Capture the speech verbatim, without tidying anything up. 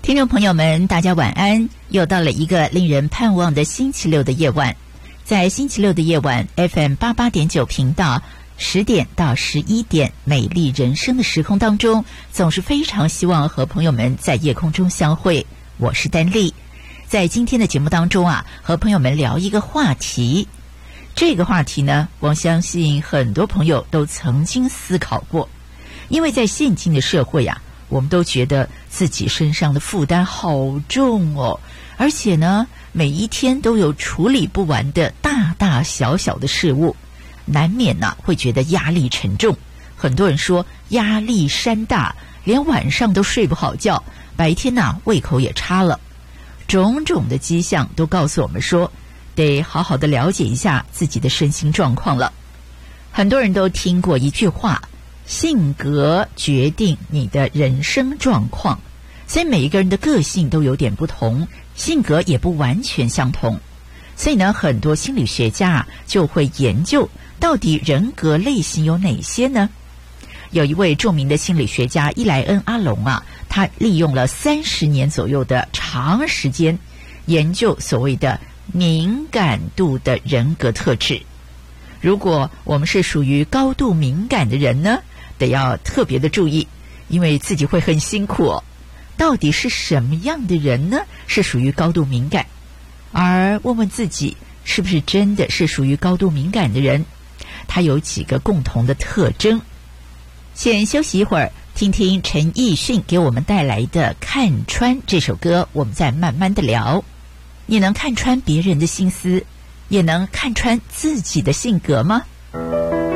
听众朋友们，大家晚安！又到了一个令人盼望的星期六的夜晚，在星期六的夜晚 F M 八八点九频道十点到十一点，美丽人生的时空当中，总是非常希望和朋友们在夜空中相会。我是丹丽，在今天的节目当中啊，和朋友们聊一个话题。这个话题呢，我相信很多朋友都曾经思考过，因为在现今的社会啊，我们都觉得自己身上的负担好重哦，而且呢，每一天都有处理不完的大大小小的事物，难免呢、啊、会觉得压力沉重。很多人说压力山大，连晚上都睡不好觉，白天呢、啊、胃口也差了。种种的迹象都告诉我们说，得好好的了解一下自己的身心状况了。很多人都听过一句话，性格决定你的人生状况，所以每一个人的个性都有点不同，性格也不完全相同。所以呢，很多心理学家就会研究到底人格类型有哪些呢？有一位著名的心理学家伊莱恩·阿隆啊，他利用了三十年左右的长时间研究所谓的敏感度的人格特质。如果我们是属于高度敏感的人呢，得要特别的注意，因为自己会很辛苦哦。到底是什么样的人呢是属于高度敏感？而问问自己，是不是真的是属于高度敏感的人？他有几个共同的特征。先休息一会儿，听听陈奕迅给我们带来的《看穿》这首歌，我们再慢慢的聊。你能看穿别人的心思，也能看穿自己的性格吗？